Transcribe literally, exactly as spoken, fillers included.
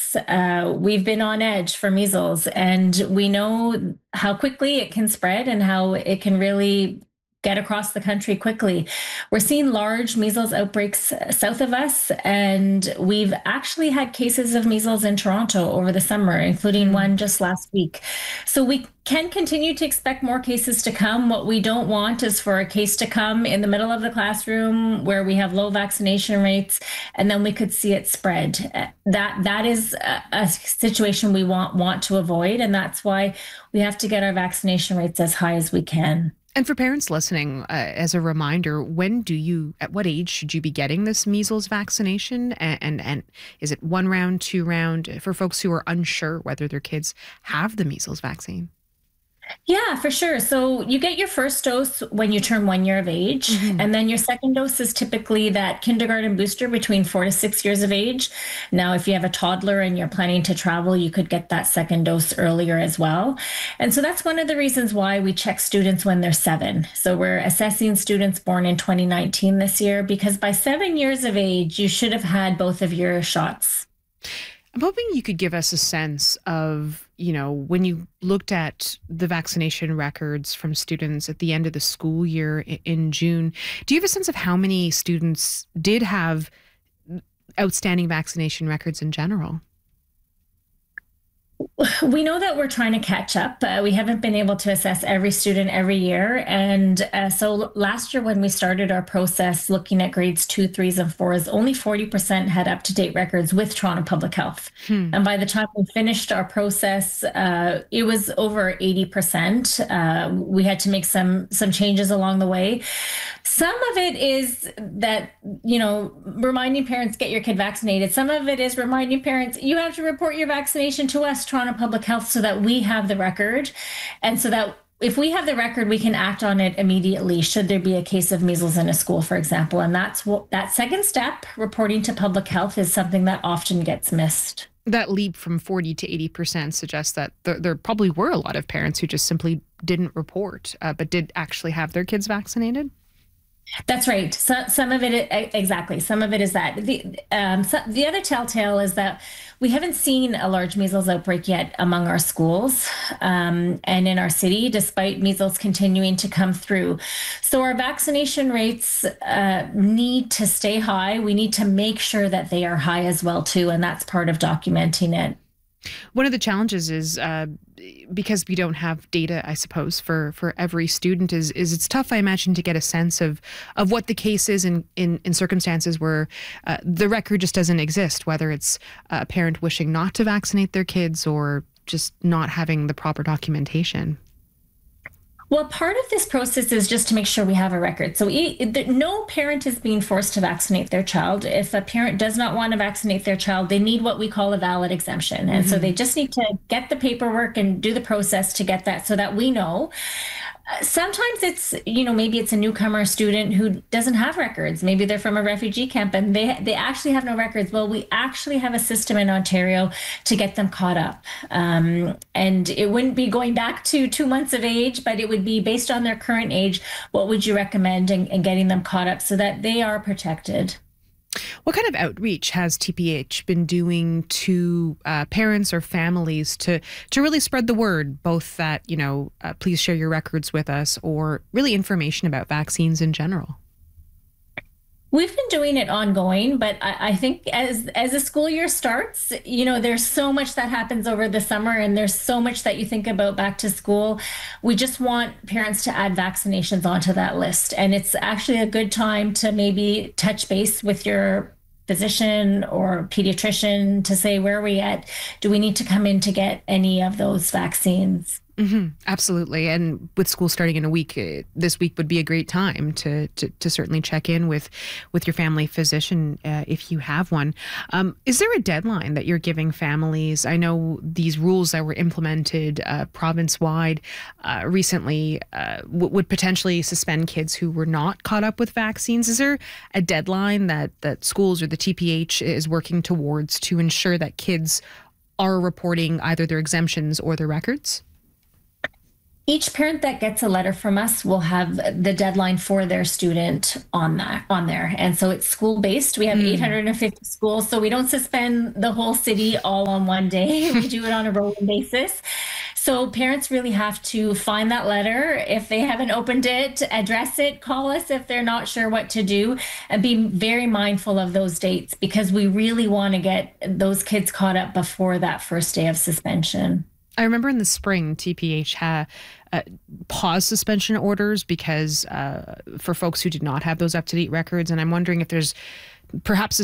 outbreaks, uh, we've been on edge for measles, and we know how quickly it can spread and how it can really get across the country quickly. We're seeing large measles outbreaks south of us, and we've actually had cases of measles in Toronto over the summer, including one just last week. So we can continue to expect more cases to come. What we don't want is for a case to come in the middle of the classroom where we have low vaccination rates, and then we could see it spread. That that is a, a situation we want want to avoid, and that's why we have to get our vaccination rates as high as we can. And for parents listening, uh, as a reminder, when do you, at what age should you be getting this measles vaccination? And, and, and is it one round, two round, for folks who are unsure whether their kids have the measles vaccine? Yeah, for sure. So you get your first dose when you turn one year of age. Mm-hmm. And then your second dose is typically that kindergarten booster between four to six years of age. Now, if you have a toddler and you're planning to travel, you could get that second dose earlier as well. And so that's one of the reasons why we check students when they're seven. So we're assessing students born in twenty nineteen this year, because by seven years of age, you should have had both of your shots. I'm hoping you could give us a sense of, you know, when you looked at the vaccination records from students at the end of the school year in June, do you have a sense of how many students did have outstanding vaccination records in general? We know that we're trying to catch up. Uh, we haven't been able to assess every student every year. And uh, so last year when we started our process looking at grades two, threes, and fours, only forty percent had up-to-date records with Toronto Public Health. Hmm. And by the time we finished our process, uh, it was over eighty percent. Uh, we had to make some, some changes along the way. Some of it is that, you know, reminding parents, get your kid vaccinated. Some of it is reminding parents, you have to report your vaccination to us, Toronto Public Health, so that we have the record, and so that if we have the record, we can act on it immediately should there be a case of measles in a school, for example. And that's what that second step, reporting to public health, is something that often gets missed. That leap from forty to eighty percent suggests that there, there probably were a lot of parents who just simply didn't report, uh, but did actually have their kids vaccinated. That's right. So, some of it, exactly. Some of it is that. The, um, so the other telltale is that we haven't seen a large measles outbreak yet among our schools um, and in our city, despite measles continuing to come through. So our vaccination rates uh, need to stay high. We need to make sure that they are high as well, too. And that's part of documenting it. One of the challenges is uh, because we don't have data, I suppose, for, for every student is is it's tough, I imagine, to get a sense of of what the case is in, in, in circumstances where uh, the record just doesn't exist, whether it's a parent wishing not to vaccinate their kids or just not having the proper documentation. Well, part of this process is just to make sure we have a record. So no parent is being forced to vaccinate their child. If a parent does not want to vaccinate their child, they need what we call a valid exemption. And mm-hmm. so they just need to get the paperwork and do the process to get that so that we know. Sometimes it's, you know, maybe it's a newcomer student who doesn't have records. Maybe they're from a refugee camp and they they actually have no records. Well, we actually have a system in Ontario to get them caught up. Um, and it wouldn't be going back to two months of age, but it would be based on their current age. What would you recommend in, in getting them caught up so that they are protected? What kind of outreach has T P H been doing to uh, parents or families to to really spread the word, both that, you know, uh, please share your records with us, or really information about vaccines in general? We've been doing it ongoing, but I, I think as as the school year starts, you know, there's so much that happens over the summer and there's so much that you think about back to school. We just want parents to add vaccinations onto that list. And it's actually a good time to maybe touch base with your physician or pediatrician to say, where are we at? Do we need to come in to get any of those vaccines? Mm-hmm. Absolutely. And with school starting in a week, uh, this week would be a great time to to, to certainly check in with, with your family physician uh, if you have one. Um, is there a deadline that you're giving families? I know these rules that were implemented uh, province-wide uh, recently uh, w- would potentially suspend kids who were not caught up with vaccines. Is there a deadline that, that schools or the T P H is working towards to ensure that kids are reporting either their exemptions or their records? Each parent that gets a letter from us will have the deadline for their student on that on there. And so it's school based. We have mm. eight hundred fifty schools, so we don't suspend the whole city all on one day. We do it on a rolling basis. So parents really have to find that letter. If they haven't opened it, address it, call us if they're not sure what to do, and be very mindful of those dates, because we really want to get those kids caught up before that first day of suspension. I remember in the spring, T P H had uh, paused suspension orders because uh, for folks who did not have those up-to-date records. And I'm wondering if there's perhaps a